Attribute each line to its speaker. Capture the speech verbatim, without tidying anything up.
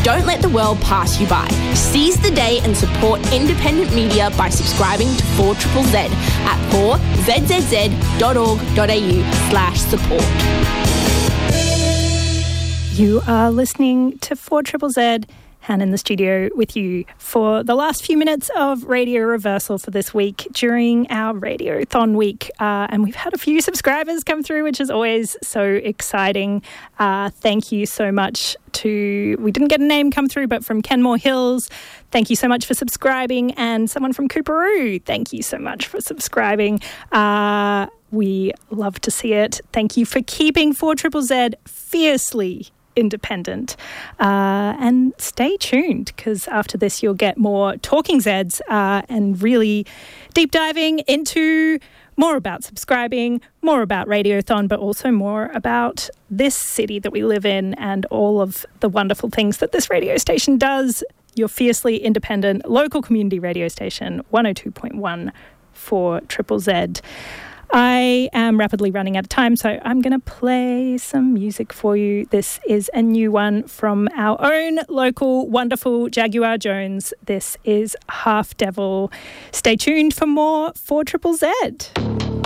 Speaker 1: Don't let the world pass you by. Seize the day and support independent media by subscribing to four Z Z Z at four z z z dot org dot a u slash support.
Speaker 2: You are listening to four Z Z Z. Han in the studio with you for the last few minutes of Radio Reversal for this week during our Radiothon week. Uh, and we've had a few subscribers come through, which is always so exciting. Uh, thank you so much to, we didn't get a name come through, but from Kenmore Hills, thank you so much for subscribing. And someone from Cooperoo, thank you so much for subscribing. Uh, we love to see it. Thank you for keeping four Z Z Z fiercely independent, uh, and stay tuned because after this you'll get more Talking Zeds uh, and really deep diving into more about subscribing, more about Radiothon, but also more about this city that we live in and all of the wonderful things that this radio station does. Your fiercely independent local community radio station, one oh two point one for Triple Z. I am rapidly running out of time, so I'm going to play some music for you. This is a new one from our own local wonderful Jaguar Jones. This is Half Devil. Stay tuned for more four Z Z Z.